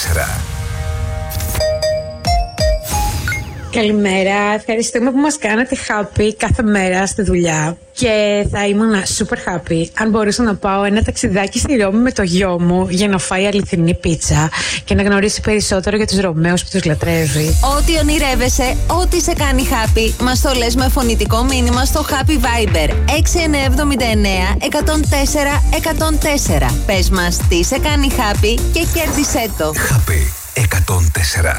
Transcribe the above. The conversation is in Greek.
Καλημέρα, ευχαριστούμε που μας κάνατε happy κάθε μέρα στη δουλειά και θα ήμουν super happy αν μπορούσα να πάω ένα ταξιδάκι στη Ρώμη με το γιο μου για να φάει αληθινή πίτσα και να γνωρίσει περισσότερο για τους Ρωμαίους που τους λατρεύει. Ό,τι ονειρεύεσαι, ό,τι σε κάνει happy, μας το λες με φωνητικό μήνυμα στο Happy Viber 6979 104 104. Πες μας τι σε κάνει happy και κέρδισέ το. Happy 104.